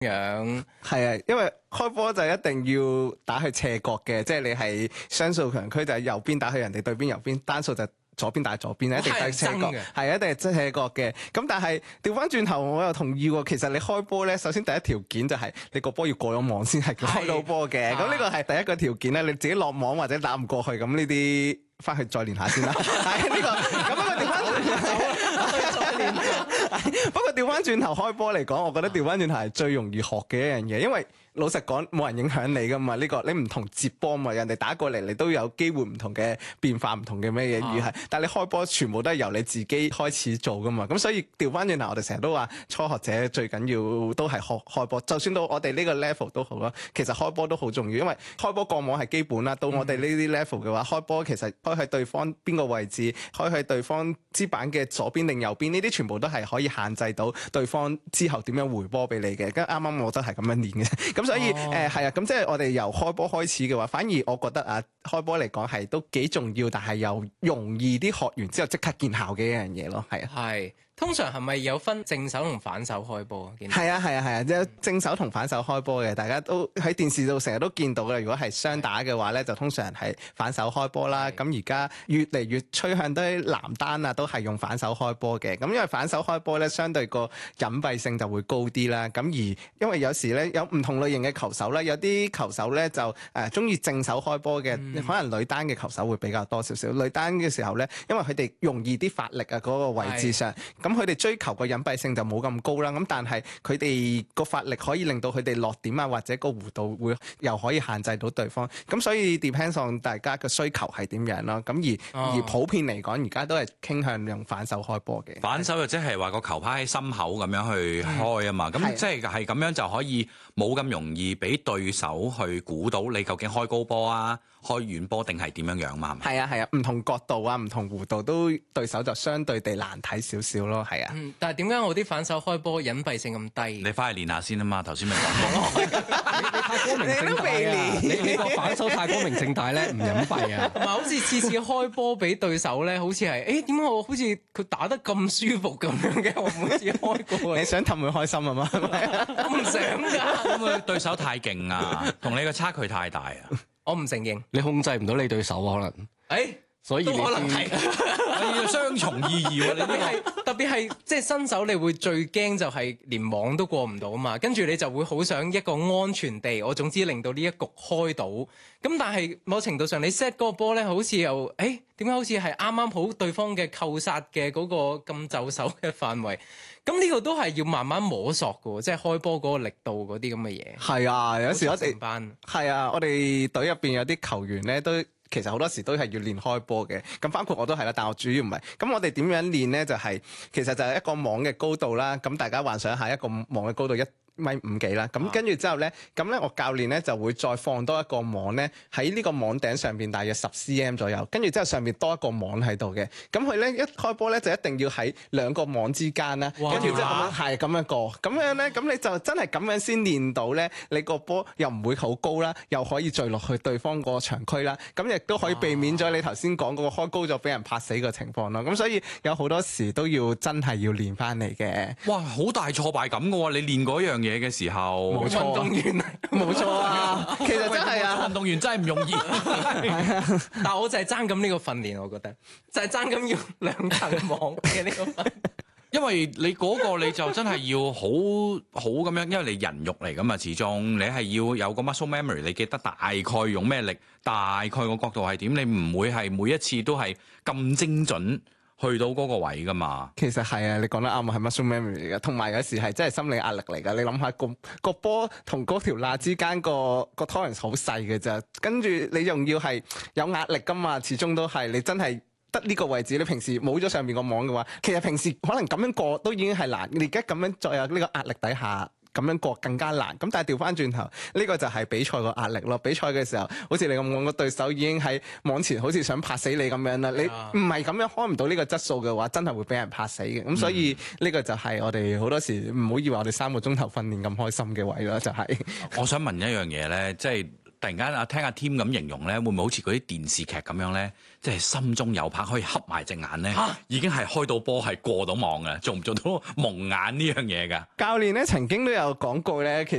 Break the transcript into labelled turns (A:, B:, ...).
A: 樣。
B: 係啊，因為開波就一定要打去斜角嘅，即係你係雙數強區就係右邊打去人哋對邊右邊，單數就左邊打左邊，一定打斜角，係一定係斜角嘅。咁但係調翻轉頭，我又同意喎。其實你開波咧，首先第一條件就係你個波要過咗網先係叫開到波嘅。咁呢個係第一個條件咧，你自己落網或者打唔過去，咁呢啲翻去再練下先啦。係呢個咁不過調翻不過調翻轉頭開波嚟講，我覺得調翻轉頭係最容易學嘅一樣嘢，因為老實講冇人影響你噶嘛，呢個你唔同接波嘛，人哋打過嚟你都有機會唔同嘅變化，唔同嘅咩嘢語系，但係你開波全部都係由你自己開始做噶嘛，咁所以調翻轉頭我哋成日都話初學者最緊要都係學開波，就算到我哋呢個 level 都好啦，其實開波都好重要，因為開波過網係基本啦，到我哋呢啲 level 嘅話，開波其實開喺對方邊個位置，開喺對方支板嘅左邊定右邊，呢啲全部都係可以限制到對方之後點樣回波俾你嘅，跟啱啱我都係咁樣練嘅。咁所以係啊，咁即係我哋由開波開始嘅話，反而我覺得啊，開波嚟講係都幾重要，但係又容易啲學完之後即刻見效嘅一樣嘢咯，係啊。
A: 係。通常係咪有分正手同反手開波啊？
B: 係啊，即係正手同反手開波嘅，大家都喺電視度成日都見到嘅。如果係雙打嘅話咧，就通常係反手開波啦。咁而家越嚟越趨向都係男單啊，都係用反手開波嘅。咁因為反手開波咧，相對個隱蔽性就會高啲啦。咁而因為有時咧有唔同類型嘅球手咧，有啲球手咧就中意正手開波嘅，可能女單嘅球手會比較多少少。女單嘅時候咧，因為佢哋容易啲發力啊，嗰個位置上咁。佢哋追求個隱蔽性就冇咁高啦，咁但係佢哋個發力可以令到佢哋落點啊，或者個弧度會又可以限制到對方，咁所以 depends on 大家嘅需求係點樣咯。咁而普遍嚟講，而家都係傾向用反手開波嘅。
C: 反手就即係話個球拍喺心口咁樣去開啊嘛，咁即係咁樣就可以冇咁容易俾對手去估到你究竟開高波啊，開遠波定係點樣樣嘛？
B: 係啊，唔同角度啊，唔同弧度都對手就相對地難睇少少咯，係啊。
A: 但係點解我啲反手開波隱蔽性咁低？
C: 你翻去練下先啊嘛，頭先咪講過。
D: 你太光明正大啊！你個反手太光明正大咧，唔隱蔽啊。
A: 同埋好似次次開波俾對手咧，好似係點解我好似佢打得咁舒服咁樣嘅？我每次開過，
B: 你想氹佢開心啊嘛？
A: 我唔想㗎。
C: 咁佢對手太勁啊，同你嘅差距太大啊。
A: 我唔承認，
D: 你控制唔到你對手可能。所以
A: 都可能係，
C: 要雙重意義喎。你
A: 特別係即係新手，你會最驚就係連網都過唔到嘛，跟住你就會好想一個安全地，我總之令到呢一局開到。咁但係某程度上你 set 嗰個波咧，好似又點解好似係啱啱好對方嘅扣殺嘅嗰個咁就手嘅範圍？咁呢個都係要慢慢摸索嘅，即係開波嗰個力度嗰啲咁嘅嘢。
B: 係啊，有時我哋
A: 班
B: 係啊，我哋隊入邊有啲球員咧都。其實好多時都係要練開波嘅，咁包括我都係啦，但我主要唔係。咁我哋點樣練呢？就係其實就係一個網嘅高度啦。咁大家幻想下一個網嘅高度1.5米幾啦，咁跟住之後咧，咁咧我教練咧就會再放多一個網咧喺呢個網頂上邊大約10 cm 左右，跟住之後上邊多一個網喺度嘅，咁佢咧一開波咧就一定要喺兩個網之間啦，跟住之後咁樣係咁樣過，咁樣咧咁你就真係咁樣先練到咧，你個波又唔會好高啦，又可以墜落去對方個場區啦，咁亦都可以避免咗你頭先講嗰個開高咗俾人拍死嘅情況咯，咁所以有好多時都要真係要練翻嚟嘅。
C: 哇，好大挫敗感㗎喎！你練嗰樣嘢嘅時候，
B: 冇錯，
A: 運動員
B: 冇錯啊，其實真係啊，
C: 運動員真係唔容易。
A: 但我就係爭緊呢個訓練，我覺得就係爭緊要兩層網嘅呢個訓練。
C: 因為你嗰個你就真係要好咁樣，因為你人肉嚟㗎嘛，始終你係要有個 muscle memory， 你記得大概用咩力，大概個角度係點，你唔會係每一次都係咁精準去到嗰個位㗎嘛。
B: 其實係啊，你講得啱啊，係 muscle memory 嚟㗎，同埋有時係真係心理壓力嚟㗎。你諗下個波同嗰條罅之間個 tolerance 好細嘅咋，跟住你仲要係有壓力㗎嘛，始終都係你真係。得呢個位置，你平時冇咗上面個網嘅話，其實平時可能咁樣過都已經係難，你而家咁樣再有呢個壓力底下咁樣過更加難。咁但係調翻轉頭，呢個就係比賽個壓力咯。比賽嘅時候，好似你咁講，個對手已經喺網前好似想拍死你咁樣啦。你唔係咁樣開唔到呢個質素嘅話，真係會俾人拍死嘅。咁所以呢個就係我哋好多時唔好以為我哋3個鐘頭訓練咁開心嘅位咯，就係。
C: 我想問一樣嘢咧，即係突然間聽阿 Tim 咁形容咧，會唔會好似嗰啲電視劇咁樣咧？即係心中有拍可以瞌埋隻眼咧，已經係開到波係過到網嘅，做唔做到蒙眼呢樣嘢㗎？
B: 教練咧曾經都有講過咧，其